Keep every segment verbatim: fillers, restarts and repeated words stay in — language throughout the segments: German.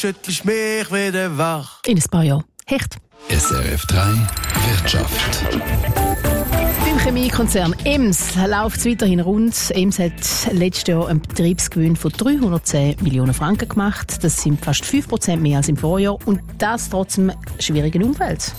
schüttelst mich wieder wach. In ein paar Jahren. Hecht. S R F drei Wirtschaft. Beim Chemiekonzern E M S läuft es weiterhin rund. E M S hat letztes Jahr einen Betriebsgewinn von dreihundertzehn Millionen Franken gemacht. Das sind fast fünf Prozent mehr als im Vorjahr. Und das trotz einem schwierigen Umfeld.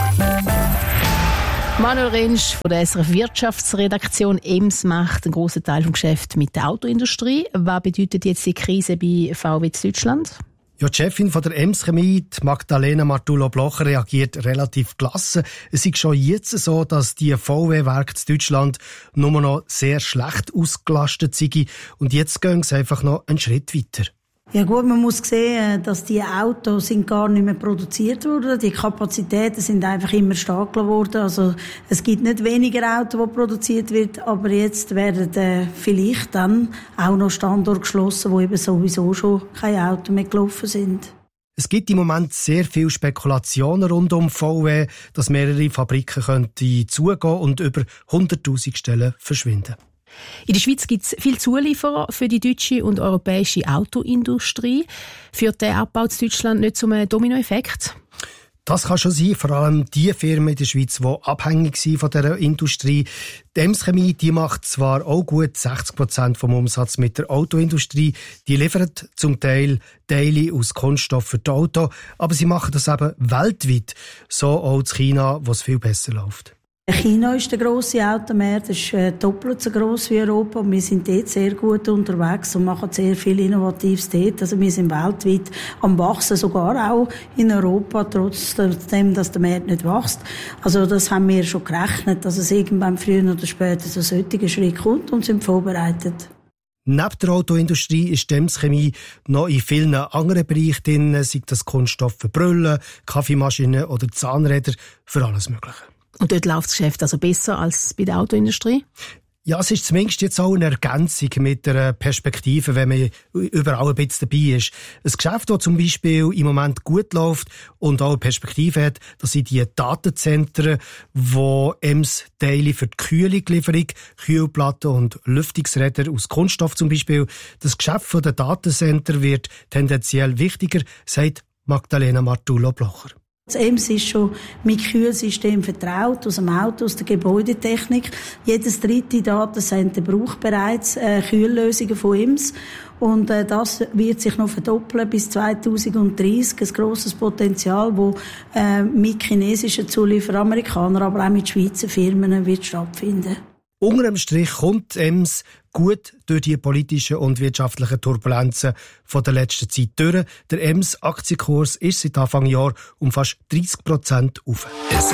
Manuel Rentsch von der S R F Wirtschaftsredaktion. E M S macht einen grossen Teil des Geschäfts mit der Autoindustrie. Was bedeutet jetzt die Krise bei V W Deutschland? Ja, die Chefin von der E M S Chemie, Magdalena Martullo-Blocher, reagiert relativ gelassen. Es ist schon jetzt so, dass die V W-Werke in Deutschland nur noch sehr schlecht ausgelastet sind. Und jetzt gehen sie einfach noch einen Schritt weiter. Ja gut, man muss sehen, dass die Autos sind gar nicht mehr produziert wurden. Die Kapazitäten sind einfach immer stärker geworden. Also es gibt nicht weniger Autos, die produziert wird, aber jetzt werden äh, vielleicht dann auch noch Standorte geschlossen, wo eben sowieso schon keine Autos mehr gelaufen sind. Es gibt im Moment sehr viele Spekulationen rund um V W, dass mehrere Fabriken könnten zugehen und über hunderttausend Stellen verschwinden. In der Schweiz gibt es viele Zulieferer für die deutsche und europäische Autoindustrie. Führt der Abbau in Deutschland nicht zu einem Dominoeffekt? Das kann schon sein, vor allem die Firmen in der Schweiz, die abhängig sind von dieser Industrie. Die E M S Chemie, die macht zwar auch gut sechzig Prozent vom Umsatz mit der Autoindustrie, die liefert zum Teil Teile aus Kunststoff für die Autos, aber sie machen das eben weltweit, so auch in China, wo es viel besser läuft. China ist der grosse Automarkt, das ist äh, doppelt so gross wie Europa. Und wir sind dort sehr gut unterwegs und machen sehr viel Innovatives dort. Also wir sind weltweit am Wachsen, sogar auch in Europa, trotzdem, dass der Markt nicht wächst. Also das haben wir schon gerechnet, dass es irgendwann früher oder später so solche Schritt kommt und sind vorbereitet. Neben der Autoindustrie ist die E M S Chemie noch in vielen anderen Bereichen drin, sei das Kunststoff für Brillen, Kaffeemaschinen oder Zahnräder, für alles Mögliche. Und dort läuft das Geschäft also besser als bei der Autoindustrie? Ja, es ist zumindest jetzt auch eine Ergänzung mit der Perspektive, wenn man überall ein bisschen dabei ist. Ein Geschäft, das zum Beispiel im Moment gut läuft und auch eine Perspektive hat, das sind die Datenzentren, wo E M S Teile für die Kühlungslieferung, Kühlplatten und Lüftungsräder aus Kunststoff zum Beispiel. Das Geschäft der Datencenter wird tendenziell wichtiger, sagt Magdalena Martullo-Blocher. Das E M S ist schon mit Kühlsystem vertraut, aus dem Auto, aus der Gebäudetechnik. Jedes dritte Datencenter braucht bereits äh, Kühllösungen von E M S. Und äh, das wird sich noch verdoppeln bis zweitausenddreißig. Ein grosses Potenzial, das äh, mit chinesischen Zulieferern, Amerikanern, aber auch mit Schweizer Firmen wird stattfinden. Unter dem Strich kommt E M S gut durch die politischen und wirtschaftlichen Turbulenzen von der letzten Zeit durch. Der E M S-Aktienkurs ist seit Anfang Jahr um fast dreissig Prozent auf.